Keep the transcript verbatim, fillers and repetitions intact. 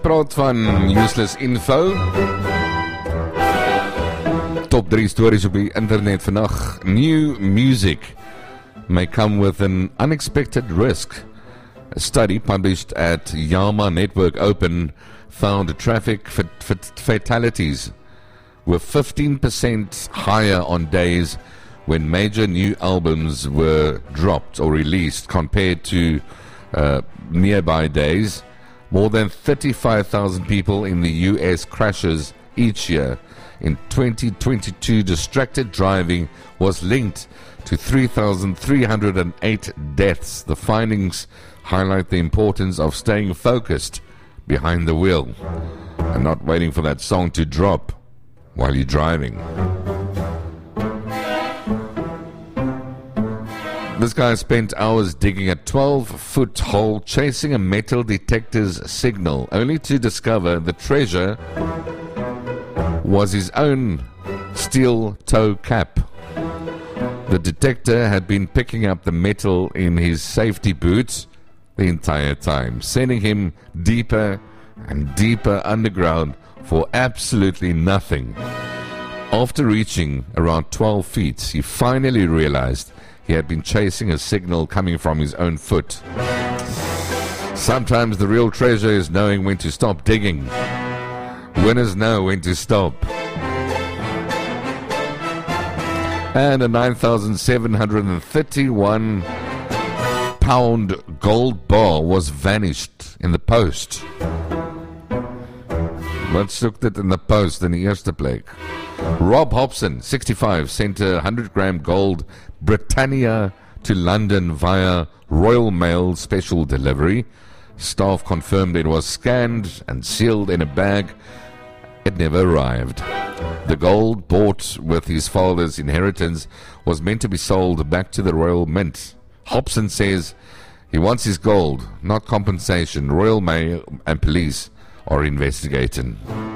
gepraat van useless info. Top drie stories op die internet vandag. New music may come with an unexpected risk. A study published at Yama Network Open found traffic fat- fat- fatalities were fifteen percent higher on days when major new albums were dropped or released compared to uh, nearby days. More than thirty-five thousand people in the U S crashes each year. In twenty twenty-two, distracted driving was linked to three thousand three hundred eight deaths. The findings highlight the importance of staying focused behind the wheel and not waiting for that song to drop while you're driving. This guy spent hours digging a twelve-foot hole chasing a metal detector's signal, only to discover the treasure was his own steel toe cap. The detector had been picking up the metal in his safety boots the entire time, sending him deeper and deeper underground for absolutely nothing. After reaching around twelve feet, he finally realized he had been chasing a signal coming from his own foot. Sometimes the real treasure is knowing when to stop digging. Winners know when to stop. And a nine thousand seven hundred thirty-one pound gold bar was vanished in the post. Wat soek dit in the post in die eerste plek? Rob Hobson, sixty-five, sent a one hundred gram gold Britannia to London via Royal Mail special delivery. Staff confirmed it was scanned and sealed in a bag. It never arrived. The gold, bought with his father's inheritance, was meant to be sold back to the Royal Mint. Hobson says he wants his gold, not compensation. Royal Mail and police are investigating.